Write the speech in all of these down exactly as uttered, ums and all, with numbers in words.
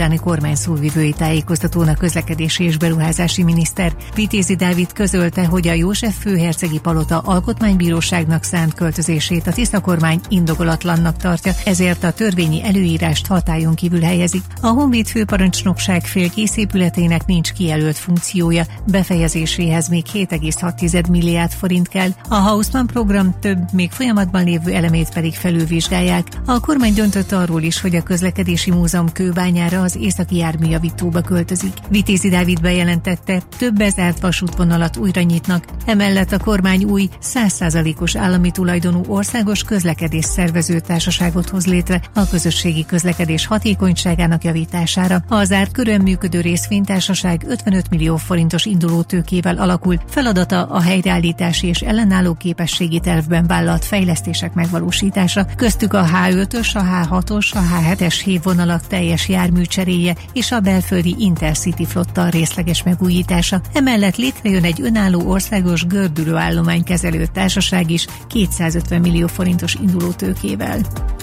utáni kormány szóvivői tájékoztatón a közlekedési és beruházási miniszter. Vitézi Dávid közölte, hogy a József főhercegi palota alkotmánybíróságnak szánt költözését a tiszta kormány indokolatlannak tartja, ezért a törvényi előírást hatályon kívül helyezik. A Honvéd főparancsnokság félkész épületének nincs kijelölt funkciója, befejezéséhez még hét egész hat milliárd forint kell. A Hausmann program több még folyamatban lévő elemét pedig felülvizsgálják. A kormány döntött arról is, hogy a közlekedési múzeum Kőbányára az északi járműjavítóba költözik. Vitézi Dávid bejelentette, több bezárt vasútvonalat újra nyitnak. Emellett a kormány új száz százalékos állami tulajdonú országos közlekedés szervező társaságot hoz létre a közösségi közlekedés hatékonyságának javítására. A zárt körön működő részvénytársaság ötvenöt millió forintos induló tőkével alakul. Feladata a helyreállítási és ellenálló képességi tervben vállalt fejlesztések megvalósítása, köztük a há ötös, a há hatos, a há hetes hévvonalak teljes járműcseréje és a belföldi Intercity flotta részleges megújítása. Emellett létrejön egy önálló országos gördülőállománykezelő társaság is kétszázötven millió forintos induló tőkével.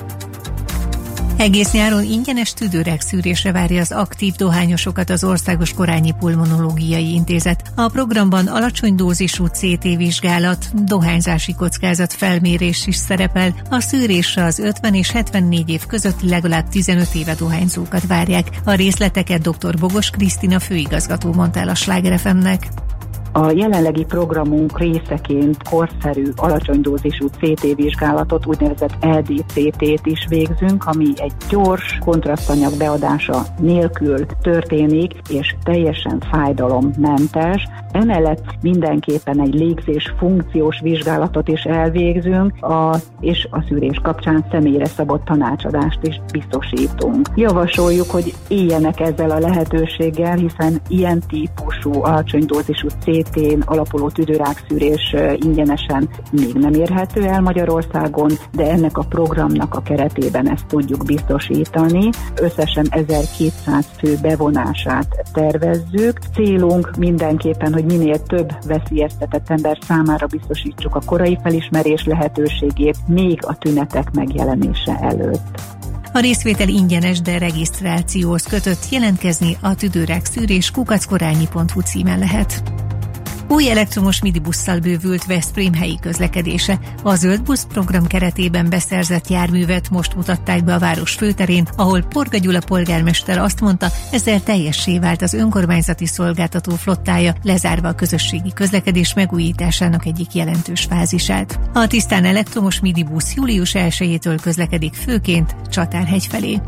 Egész nyáron ingyenes tüdőrák szűrésre várja az aktív dohányosokat az Országos Korányi Pulmonológiai Intézet. A programban alacsony dózisú cé té vizsgálat, dohányzási kockázat felmérés is szerepel. A szűrésre az ötven és hetvennégy év közötti legalább tizenöt éve dohányzókat várják. A részleteket dr. Bogos Krisztina főigazgató mondta el a Sláger ef em-nek. A jelenlegi programunk részeként korszerű, alacsony dózisú cé té vizsgálatot, úgynevezett é dé cé té-t is végzünk, ami egy gyors kontrasztanyag beadása nélkül történik, és teljesen fájdalommentes. Emellett mindenképpen egy légzés funkciós vizsgálatot is elvégzünk, a, és a szűrés kapcsán személyre szabott tanácsadást is biztosítunk. Javasoljuk, hogy éljenek ezzel a lehetőséggel, hiszen ilyen típusú alacsony dózisú cé té-n alapuló tüdőrákszűrés ingyenesen még nem érhető el Magyarországon, de ennek a programnak a keretében ezt tudjuk biztosítani. Összesen ezerkétszáz fő bevonását tervezzük. Célunk mindenképpen, hogy minél több veszélyeztetett ember számára biztosítsuk a korai felismerés lehetőségét még a tünetek megjelenése előtt. A részvétel ingyenes, de regisztrációhoz kötött. Jelentkezni a tüdőrákszűrés kukackorányi pont hu címen lehet. Új elektromos midibusszal bővült Veszprém helyi közlekedése. A Zöld Busz program keretében beszerzett járművet most mutatták be a város főterén, ahol Porga Gyula polgármester azt mondta, ezzel teljessé vált az önkormányzati szolgáltató flottája, lezárva a közösségi közlekedés megújításának egyik jelentős fázisát. A tisztán elektromos midibusz július elsejétől közlekedik főként Csatárhegy felé.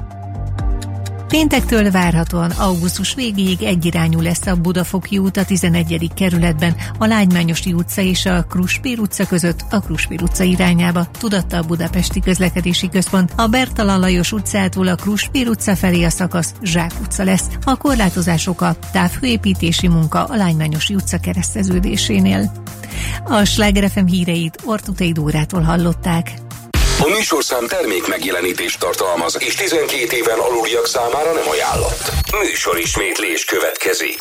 Péntektől várhatóan augusztus végéig egyirányú lesz a Budafoki út a tizenegyedik kerületben, a Lágymányosi utca és a Kruspér utca között a Kruspér utca irányába, tudatta a Budapesti Közlekedési Központ. A Bertalan Lajos utcától a Kruspér utca felé a szakasz Zsák utca lesz. A korlátozások a távhőépítési munka a Lágymányosi utca kereszteződésénél. A Sláger ef em híreit Ortuthey Dórától hallották. A műsorszám termék megjelenítést tartalmaz, és tizenkét éven aluliak számára nem ajánlott. Műsorismétlés következik.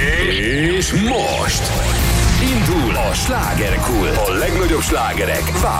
És most indul a Slágerkult. A legnagyobb slágerek